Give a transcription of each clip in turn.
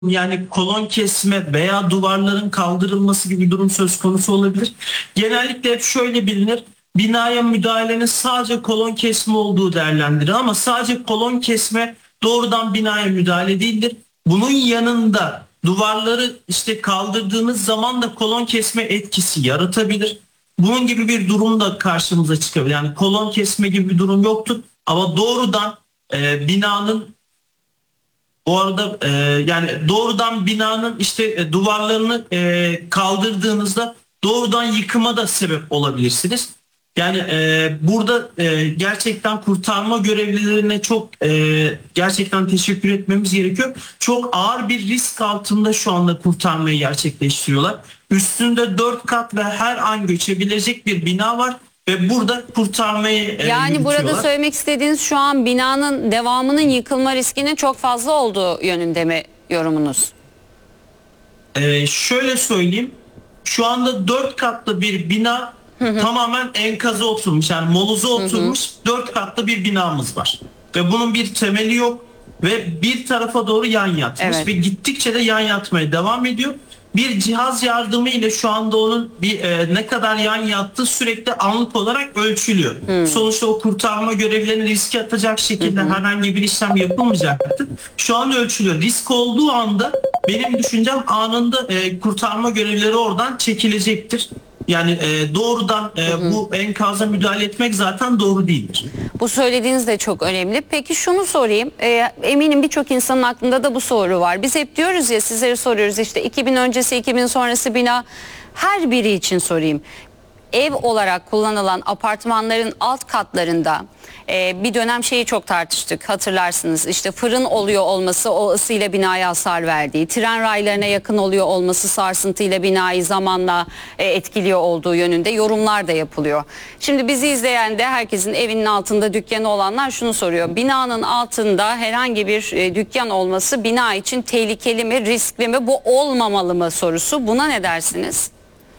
Yani kolon kesme veya duvarların kaldırılması gibi bir durum söz konusu olabilir. Genellikle hep şöyle bilinir. Binaya müdahalenin sadece kolon kesme olduğu değerlendirilir ama sadece kolon kesme doğrudan binaya müdahale değildir. Bunun yanında duvarları kaldırdığınız zaman da kolon kesme etkisi yaratabilir. Bunun gibi bir durum da karşımıza çıkabilir. Yani kolon kesme gibi bir durum yoktur ama doğrudan binanın bu arada yani doğrudan binanın duvarlarını kaldırdığınızda doğrudan yıkıma da sebep olabilirsiniz. Yani burada gerçekten kurtarma görevlilerine çok gerçekten teşekkür etmemiz gerekiyor. Çok ağır bir risk altında şu anda kurtarmayı gerçekleştiriyorlar. Üstünde 4 kat ve her an göçebilecek bir bina var. Ve burada kurtarmayı Yani burada yürütüyorlar. söylemek istediğiniz şu an binanın devamının yıkılma riskinin çok fazla olduğu yönünde mi yorumunuz? Şöyle söyleyeyim. Şu anda 4 katlı bir bina tamamen enkaza oturmuş. Yani moluza oturmuş 4 katlı bir binamız var. Ve bunun bir temeli yok. Ve bir tarafa doğru yan yatmış. Evet. Ve gittikçe de yan yatmaya devam ediyor. Bir cihaz yardımı ile şu anda onun ne kadar yan yattığı sürekli anlık olarak ölçülüyor. Sonuçta o kurtarma görevlerini riske atacak şekilde herhangi bir işlem yapılmayacaktır. Şu an ölçülüyor. Risk olduğu anda benim düşüncem anında kurtarma görevleri oradan çekilecektir. Yani doğrudan bu enkaza müdahale etmek zaten doğru değildir. Bu söylediğiniz de çok önemli. Peki şunu sorayım. Eminim birçok insanın aklında da bu soru var. Biz hep diyoruz ya, sizlere soruyoruz işte 2000 öncesi 2000 sonrası bina, her biri için sorayım. Ev olarak kullanılan apartmanların alt katlarında bir dönem şeyi çok tartıştık, hatırlarsınız. İşte fırın oluyor olması o ısıyla binaya hasar verdiği, tren raylarına yakın oluyor olması sarsıntıyla binayı zamanla etkiliyor olduğu yönünde yorumlar da yapılıyor. Şimdi bizi izleyen de herkesin evinin altında dükkanı olanlar şunu soruyor. Binanın altında herhangi bir dükkan olması bina için tehlikeli mi, riskli mi, bu olmamalı mı sorusu. Buna ne dersiniz?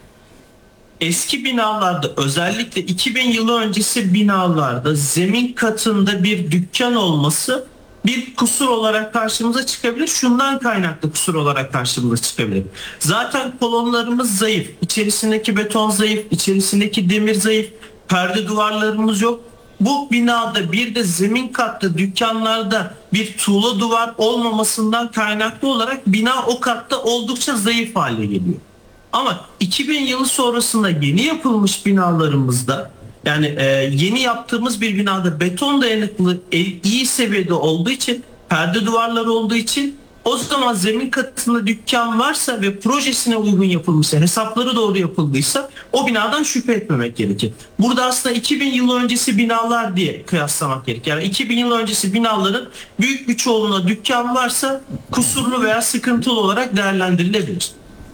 Eski binalarda, özellikle 2000 yılı öncesi binalarda zemin katında bir dükkan olması bir kusur olarak karşımıza çıkabilir. Şundan kaynaklı kusur olarak karşımıza çıkabilir. Zaten kolonlarımız zayıf. İçerisindeki beton zayıf, içerisindeki demir zayıf, perde duvarlarımız yok. Bu binada bir de zemin katta dükkanlarda bir tuğla duvar olmamasından kaynaklı olarak bina o katta oldukça zayıf hale geliyor. Ama 2000 yılı sonrasında yeni yapılmış binalarımızda, yani yeni yaptığımız bir binada beton dayanıklı iyi seviyede olduğu için, perde duvarları olduğu için, o zaman zemin katında dükkan varsa ve projesine uygun yapılmışsa, hesapları doğru yapıldıysa o binadan şüphe etmemek gerekir. Burada aslında 2000 yılı öncesi binalar diye kıyaslamak gerekir. Yani 2000 yıl öncesi binaların büyük bir çoğunluğuna dükkan varsa kusurlu veya sıkıntılı olarak değerlendirilebilir.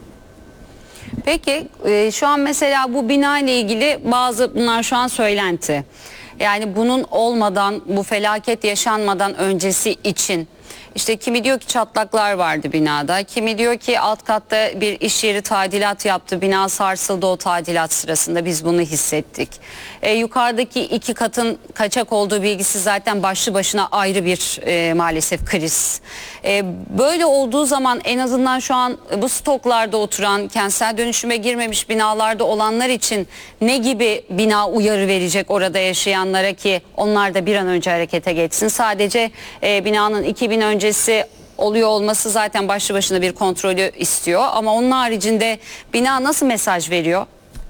Peki şu an mesela bu bina ile ilgili bunlar şu an söylenti. Yani bunun olmadan, bu felaket yaşanmadan öncesi için işte kimi diyor ki çatlaklar vardı binada, kimi diyor ki alt katta bir iş yeri tadilat yaptı, bina sarsıldı, o tadilat sırasında biz bunu hissettik. Yukarıdaki 2 katın kaçak olduğu bilgisi zaten başlı başına ayrı bir maalesef kriz. Böyle olduğu zaman en azından şu an bu stoklarda oturan, kentsel dönüşüme girmemiş binalarda olanlar için ne gibi bina uyarı verecek orada yaşayanlara ki onlar da bir an önce harekete geçsin? Sadece binanın 2000 öncesi oluyor olması zaten başlı başına bir kontrolü istiyor ama onun haricinde bina nasıl mesaj veriyor?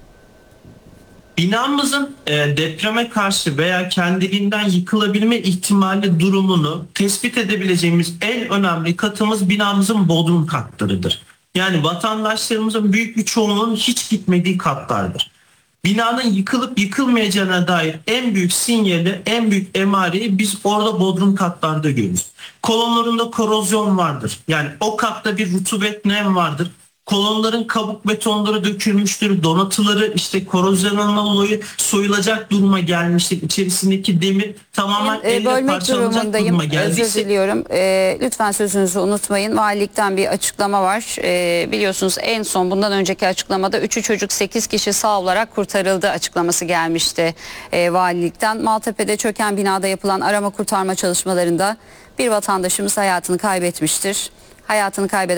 Binamızın depreme karşı veya kendiliğinden yıkılabilme ihtimali durumunu tespit edebileceğimiz en önemli katımız binamızın bodrum katlarıdır. Yani vatandaşlarımızın büyük bir çoğunluğunun hiç gitmediği katlardır. Binanın yıkılıp yıkılmayacağına dair en büyük sinyali, en büyük emareyi biz orada bodrum katlarda görürüz. Kolonlarında korozyon vardır. Yani o katta bir rutubet, nem vardır. Kolonların kabuk betonları dökülmüştür. Donatıları korozyondan dolayı soyulacak duruma gelmiştir. İçerisindeki demir tamamen elle parçalanacak duruma geldiyse. Özür diliyorum. Lütfen sözünüzü unutmayın. Valilikten bir açıklama var. Biliyorsunuz en son bundan önceki açıklamada 3'ü çocuk 8 kişi sağ olarak kurtarıldı açıklaması gelmişti valilikten. Maltepe'de çöken binada yapılan arama kurtarma çalışmalarında bir vatandaşımız hayatını kaybetmiştir. hayatını kaybeden